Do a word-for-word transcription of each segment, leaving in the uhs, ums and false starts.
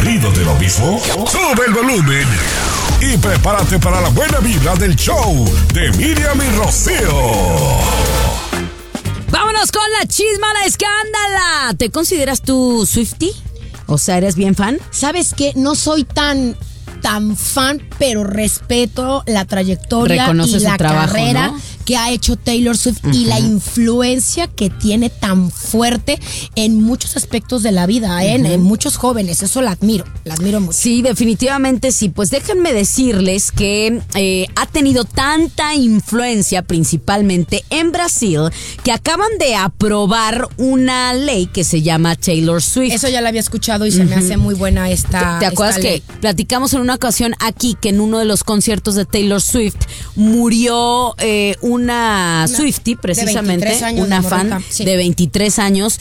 ¿Aburrido de lo mismo? Sube el volumen y prepárate para la buena vibra del show de Miriam y Rocío. Vámonos con la chisma, la escándala. ¿Te consideras tú Swiftie? O sea, ¿eres bien fan? ¿Sabes qué? No soy tan... tan fan, pero respeto la trayectoria Reconoce y su la trabajo, carrera, ¿no?, que ha hecho Taylor Swift, uh-huh, y la influencia que tiene tan fuerte en muchos aspectos de la vida, ¿eh? Uh-huh. En muchos jóvenes. Eso la admiro, la admiro mucho. Sí, definitivamente sí. Pues déjenme decirles que eh, ha tenido tanta influencia, principalmente en Brasil, que acaban de aprobar una ley que se llama Taylor Swift. Eso ya la había escuchado y se, uh-huh, me hace muy buena esta ¿Te, te acuerdas esta que ley? Platicamos en una ocasión aquí que en uno de los conciertos de Taylor Swift murió eh, una, una Swiftie, precisamente, años, una fan, sí, de veintitrés años,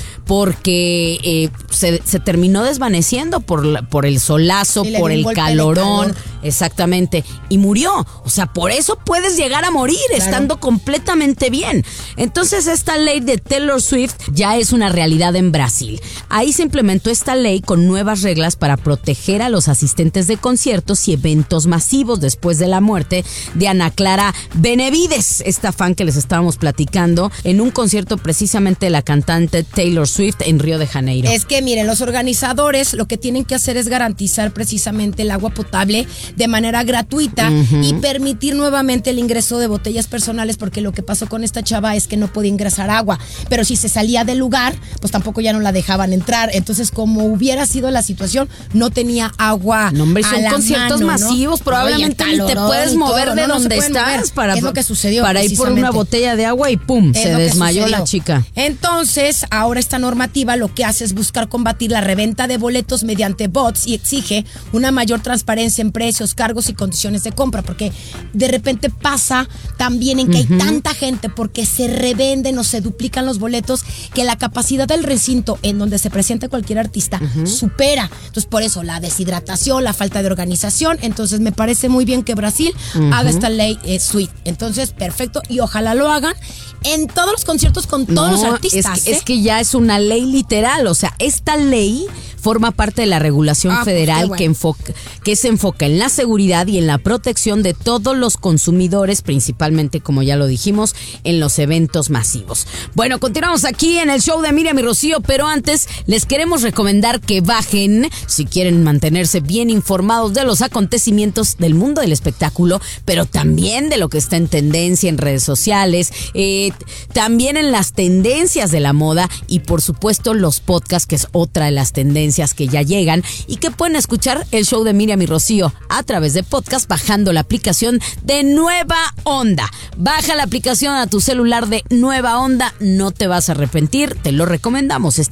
porque eh, se, se terminó desvaneciendo por, la, por el solazo, por el calorón, exactamente, y murió. O sea, por eso puedes llegar a morir, claro, estando completamente bien. Entonces esta ley de Taylor Swift ya es una realidad en Brasil. Ahí se implementó esta ley con nuevas reglas para proteger a los asistentes de conciertos y eventos masivos después de la muerte de Ana Clara Benavides, esta fan que les estábamos platicando en un concierto precisamente de la cantante Taylor Swift en Río de Janeiro. Es que miren, los organizadores lo que tienen que hacer es garantizar precisamente el agua potable de manera gratuita, uh-huh, y permitir nuevamente el ingreso de botellas personales, porque lo que pasó con esta chava es que no podía ingresar agua, pero si se salía del lugar, pues tampoco ya no la dejaban entrar. Entonces, como hubiera sido la situación, no tenía agua. No, hombre, a son la conciertos mano, masivos, ¿no? probablemente ni te puedes mover todo, de no, donde no estás para, es lo que sucedió, para ir por una botella de agua y pum, es se desmayó la chica. Entonces, ahora esta normativa lo que hace es buscar combatir la reventa de boletos mediante bots y exige una mayor transparencia en precios, cargos y condiciones de compra, porque de repente pasa también en que, uh-huh, hay tanta gente porque se revenden o se duplican los boletos que la capacidad del recinto en donde se presenta cualquier artista, uh-huh, supera. Entonces, por eso la deshidratación, la falta de organización. Entonces, me parece muy bien que Brasil, uh-huh, haga esta ley eh, Swift. Entonces, perfecto, y ojalá lo hagan en todos los conciertos con todos no, los artistas. Es que, ¿eh? es que ya es una ley literal, o sea, esta ley forma parte de la regulación ah, federal, pues, bueno, que, enfoca, que se enfoca en la seguridad y en la protección de todos los consumidores, principalmente, como ya lo dijimos, en los eventos masivos. Bueno, continuamos aquí en el show de Miriam y Rocío, pero antes les queremos recomendar que bajen, si quieren mantenerse bien informados de los acontecimientos del mundo del espectáculo, pero también de lo que está en tendencia en redes sociales, eh, también en las tendencias de la moda y por supuesto los podcasts, que es otra de las tendencias que ya llegan y que pueden escuchar el show de Miriam y Rocío a través de podcast bajando la aplicación de Nueva Onda. Baja la aplicación a tu celular de Nueva Onda, no te vas a arrepentir, te lo recomendamos.